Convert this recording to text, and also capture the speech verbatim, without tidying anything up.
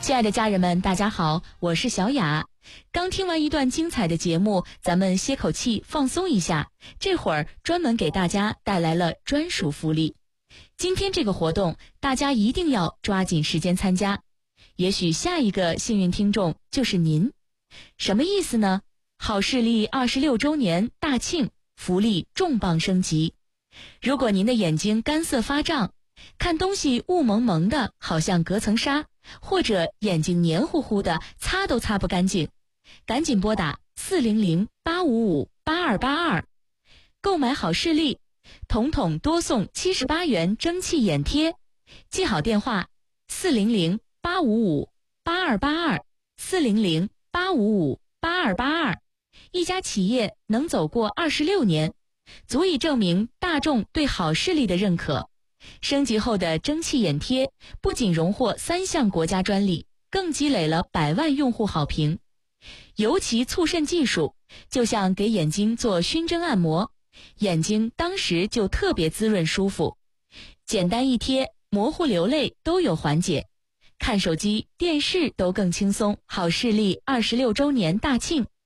亲爱的家人们，大家好，我是小雅。刚听完一段精彩的节目，咱们歇口气放松一下，这会儿专门给大家带来了专属福利。今天这个活动大家一定要抓紧时间参加，也许下一个幸运听众就是您。什么意思呢？好视力二十六周年大庆，福利重磅升级。如果您的眼睛干涩发胀，看东西雾蒙蒙的，好像隔层纱，或者眼睛黏糊糊的，擦都擦不干净，赶紧拨打四零零八五五八二八二，购买好视力，统统多送七十八元蒸汽眼贴。记好电话：四零零八五五八二八二，四零零八五五八二八二。一家企业能走过二十六年，足以证明大众对好视力的认可。升级后的蒸汽眼贴不仅荣获三项国家专利，更积累了百万用户好评。尤其促渗技术，就像给眼睛做熏蒸按摩，眼睛当时就特别滋润舒服。简单一贴，模糊流泪都有缓解，看手机、电视都更轻松。好视力二十六周年大庆，